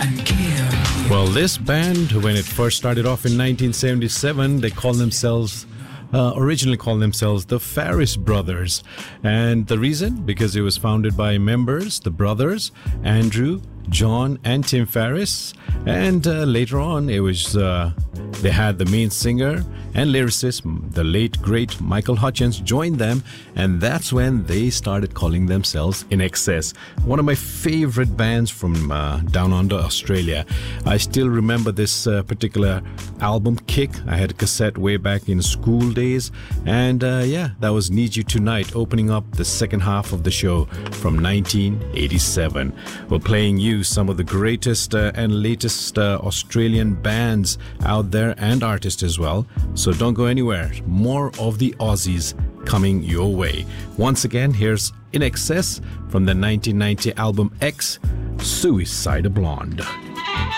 Well, this band, when it first started off in 1977, they called themselves originally called themselves the Farris Brothers. And the reason? Because it was founded by members, the brothers, Andrew, John, and Tim Farris. And later on, it was they had the main singer and lyricist, the late great Michael Hutchence, joined them, and that's when they started calling themselves In Excess. One of my favorite bands from down under Australia. I still remember this particular album, Kick. I had a cassette way back in school days, and yeah, that was Need You Tonight, opening up the second half of the show from 1987. We're playing you some of the greatest and latest Australian bands out there, and artists as well. So don't go anywhere. More of the Aussies coming your way. Once again, here's In Excess from the 1990 album X, Suicide Blonde.